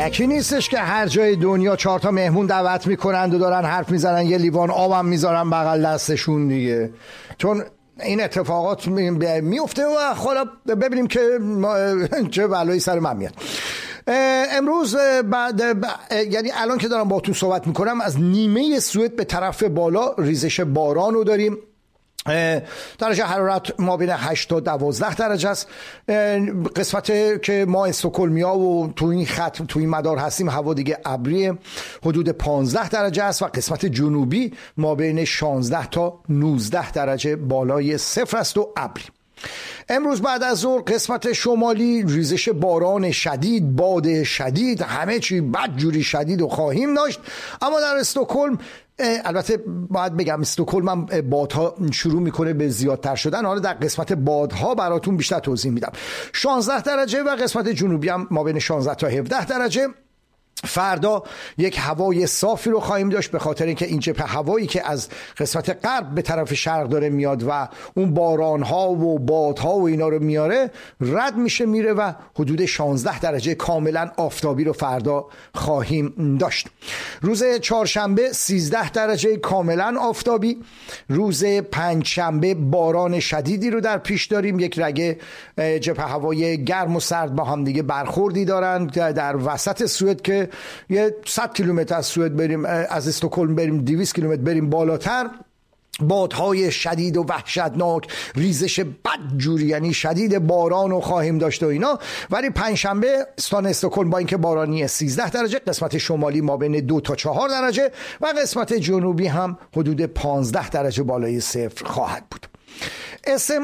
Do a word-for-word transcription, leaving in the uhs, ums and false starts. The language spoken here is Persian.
علکی نیستش که هر جای دنیا چهار تا مهمون دعوت میکنند و دارن حرف میزنن، یه لیوان آبم میذارن بغل دستشون دیگه، چون این اتفاقات میفته و خلا ببینیم که چه بلایی سر من میاد. امروز بعد یعنی الان که دارم با تو صحبت میکنم از نیمه سوئد به طرف بالا ریزش باران رو داریم. درجه حرارت ما بین هشت تا دوازده درجه است. قسمت که ما استکهلمیا و تو این خط تو این مدار هستیم هوا دیگه ابریه، حدود پانزده درجه است و قسمت جنوبی ما بین شانزده تا نوزده درجه بالای صفر است و ابری. امروز بعد از ظهر قسمت شمالی ریزش باران شدید، باد شدید، همه چی بدجوری شدید و خواهیم داشت. اما در استکهلم البته باید بگم استکهلم هم بادها شروع میکنه به زیادتر شدن. حالا در قسمت بادها براتون بیشتر توضیح میدم. شانزده درجه و قسمت جنوبی هم ما بین شانزده تا هفده درجه. فردا یک هوای صافی رو خواهیم داشت به خاطر اینکه این جبهه هوایی که از قسمت غرب به طرف شرق داره میاد و اون بارانها و بادها و اینا رو میاره رد میشه میره و حدود شانزده درجه کاملا آفتابی رو فردا خواهیم داشت. روز چهارشنبه سیزده درجه کاملا آفتابی. روز پنجشنبه باران شدیدی رو در پیش داریم. یک رگه جبهه هوای گرم و سرد با هم دیگه برخوردی دارن در وسط سوئد که یه صد کیلومتر از سوئد بریم، از استکهلم بریم دویست کیلومتر بریم بالاتر، بادهای شدید و وحشتناک، ریزش بدجوری یعنی شدید باران رو خواهیم داشت و اینا. ولی پنجشنبه استان استکهلم با اینکه بارانی سیزده درجه، قسمت شمالی ما بین دو تا چهار درجه و قسمت جنوبی هم حدود پانزده درجه بالای صفر خواهد بود. اسم